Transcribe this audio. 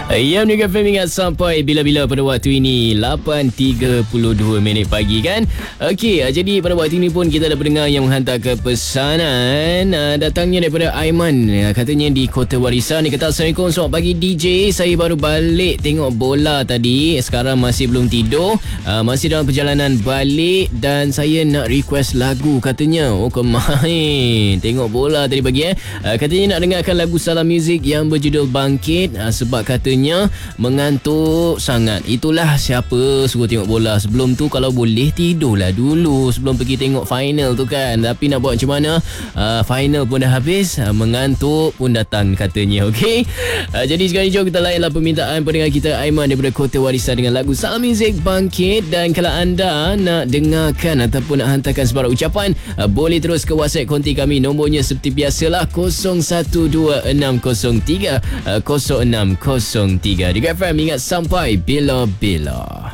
Ya, Mega FM ingat sampai bila-bila pada waktu ini 8.32 minit pagi kan. Okey, jadi pada waktu ini pun kita ada pendengar yang menghantarkan pesanan. Datangnya daripada Aiman. Katanya di Kota Warisan. Dia kata, Assalamualaikum, selamat pagi DJ. Saya baru balik tengok bola tadi. Sekarang masih belum tidur. Masih dalam perjalanan balik dan saya nak request lagu katanya. Oh, kemain tengok bola tadi pagi katanya nak dengarkan lagu Salam Music yang berjudul Bangkit sebab katanya mengantuk sangat. Itulah siapa suruh tengok bola. Sebelum tu kalau boleh tidurlah dulu sebelum pergi tengok final tu kan. Tapi nak buat macam mana, final pun dah habis, mengantuk pun datang katanya. Okey, jadi sekarang jom kita layanlah permintaan pendengar kita Aiman daripada Kota Warisan dengan lagu Salam Music Bangkit. Dan kalau anda nak dengarkan ataupun nak hantarkan sebarang ucapan, boleh terus ke WhatsApp konti kami. Nombornya seperti biasalah 0126030603. Di FM ingat sampai bila-bila.